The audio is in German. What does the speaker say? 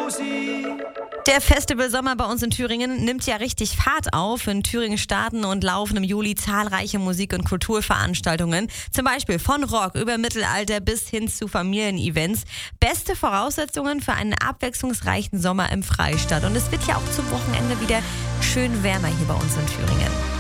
Der Festival Sommer bei uns in Thüringen nimmt ja richtig Fahrt auf. In Thüringen starten und laufen im Juli zahlreiche Musik- und Kulturveranstaltungen. Zum Beispiel von Rock über Mittelalter bis hin zu Familienevents. Beste Voraussetzungen für einen abwechslungsreichen Sommer im Freistaat. Und es wird ja auch zum Wochenende wieder schön wärmer hier bei uns in Thüringen.